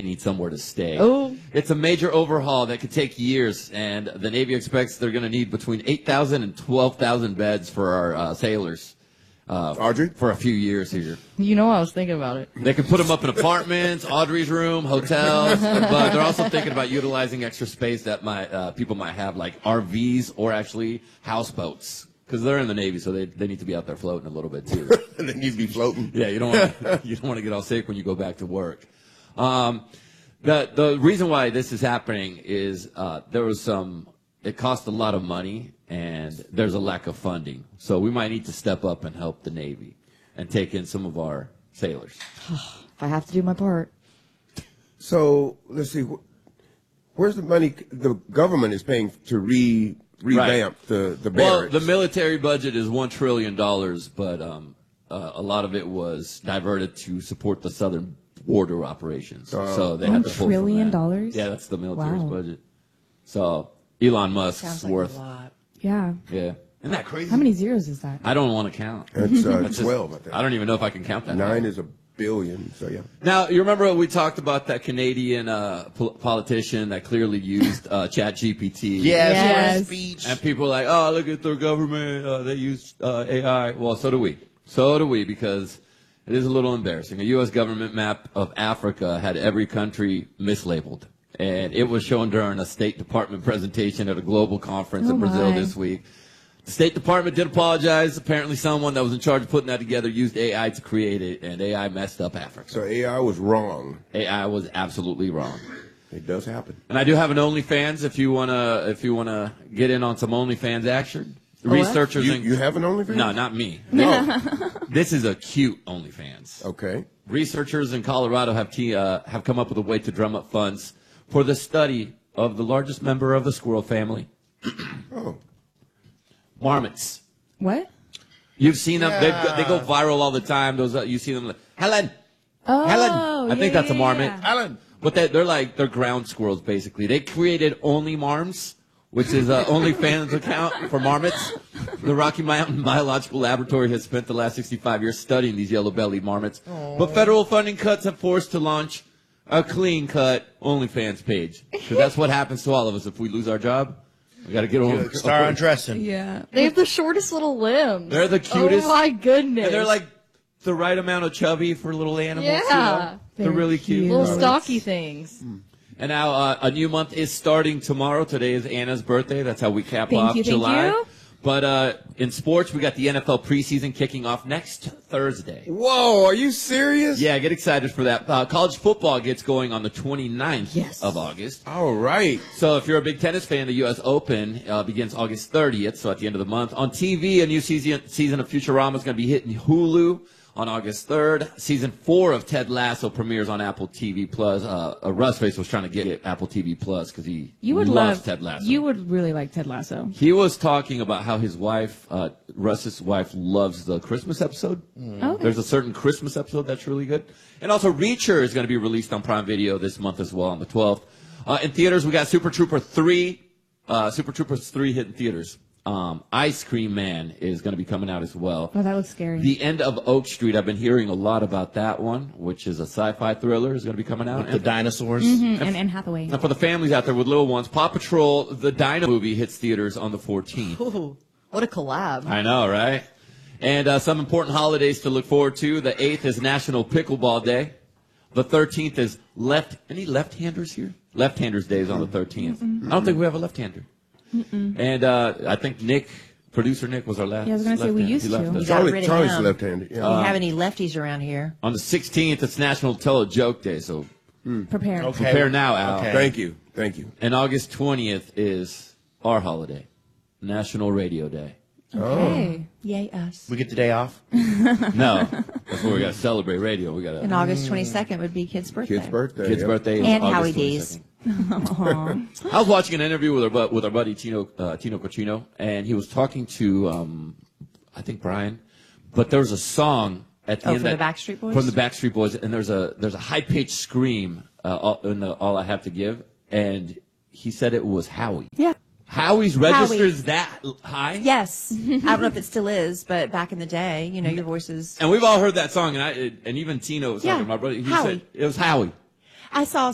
need somewhere to stay. Oh. It's a major overhaul that could take years, and the Navy expects they're going to need between 8,000 and 12,000 beds for our sailors. Audrey? For a few years here. You know, I was thinking about it. They can put them up in apartments, Audrey's room, hotels, but they're also thinking about utilizing extra space that people might have, like RVs or actually houseboats, because they're in the Navy, so they need to be out there floating a little bit too. They need to be floating. Yeah, you don't want to get all sick when you go back to work. The reason why this is happening is it cost a lot of money, and there's a lack of funding. So we might need to step up and help the Navy and take in some of our sailors. If I have to do my part. So let's see, where's the money the government is paying to revamp the barracks? Well, the military budget is $1 trillion, but a lot of it was diverted to support the southern border operations. So they had to pull $1 from that. trillion? Yeah, that's the military's Wow. budget. So Elon Musk's Sounds like worth. a lot. Yeah. Yeah. Isn't that crazy? How many zeros is that? I don't want to count. That's 12, I think. I don't even know if I can count that. 9 is $1 billion, so yeah. Now, you remember we talked about that Canadian politician that clearly used ChatGPT? Yes. Speech. And people are like, oh, look at their government. They use AI. Well, so do we. So do we, because it is a little embarrassing. A U.S. government map of Africa had every country mislabeled. And it was shown during a State Department presentation at a global conference in Brazil this week. The State Department did apologize. Apparently someone that was in charge of putting that together used AI to create it, and AI messed up Africa. So AI was wrong. AI was absolutely wrong. It does happen. And I do have an OnlyFans if you wanna get in on some OnlyFans action. Researchers You have an OnlyFans? No, not me. No. This is a cute OnlyFans. Okay. Researchers in Colorado have come up with a way to drum up funds for the study of the largest member of the squirrel family. Oh. Marmots. What? You've seen them. They go viral all the time. You see them. Helen. Oh, Helen. I think that's a marmot. yeah. Alan. But they're ground squirrels, basically. They created Only Marms, which is an OnlyFans account for marmots. The Rocky Mountain Biological Laboratory has spent the last 65 years studying these yellow-bellied marmots. But federal funding cuts have forced to launch a clean-cut OnlyFans page. Because that's what happens to all of us if we lose our job. We got to get on. Start undressing. Yeah. They have the shortest little limbs. They're the cutest. Oh, my goodness. And they're like the right amount of chubby for little animals. Yeah. You know? They're really cute. little stocky things. And now a new month is starting tomorrow. Today is Anna's birthday. That's how we cap Thank off you, thank July. you. But in sports, we got the NFL preseason kicking off next Thursday. Whoa, are you serious? Yeah, get excited for that. College football gets going on the 29th Yes. of August. All right. So if you're a big tennis fan, the U.S. Open begins August 30th, so at the end of the month. On TV, a new season of Futurama is going to be hitting Hulu on August 3rd. Season 4 of Ted Lasso premieres on Apple TV+. Russface was trying to get Apple TV+ because he loves Ted Lasso. You would really like Ted Lasso. He was talking about how his wife, Russ's wife, loves the Christmas episode. Okay. There's a certain Christmas episode that's really good. And also, Reacher is going to be released on Prime Video this month as well on the 12th. In theaters, we got Super Troopers 3 hitting theaters. Ice Cream Man is going to be coming out as well. Oh, that looks scary. The End of Oak Street, I've been hearing a lot about that one, which is a sci-fi thriller, is going to be coming out. With the dinosaurs. and Anne Hathaway. And for the families out there with little ones, Paw Patrol, the Dino movie, hits theaters on the 14th. Ooh, what a collab. I know, right? And some important holidays to look forward to. The 8th is National Pickleball Day. The 13th is any left-handers here? Left-handers Day is on the 13th. I don't think we have a left-hander. And I think producer Nick was our last. Yeah, I was going to say we used to. You got rid of Charlie's him. left-handed. Yeah. Don't have any lefties around here. On the 16th, it's National Tell a Joke Day, so Prepare. Okay. prepare now, Al. Okay. Thank you. And August 20th is our holiday, National Radio Day. Okay. Yay, us. We get the day off. No, that's where we got to celebrate radio. We got And to August 22nd would be Kid's birthday. Kid's birthday. Kid's yeah. birthday is And August Howie 22nd. D's. I was watching an interview with our buddy Tino Cochino, and he was talking to I think Brian, but there was a song at the end from the Backstreet Boys? From the Backstreet Boys, and there's a high pitched scream in the All I Have to Give, and he said it was Howie. Yeah. Howie's registers that high. Yes. I don't know if it still is, but back in the day, your voices. And we've all heard that song, and even Tino was talking. My brother, he Howie. said it was Howie. I saw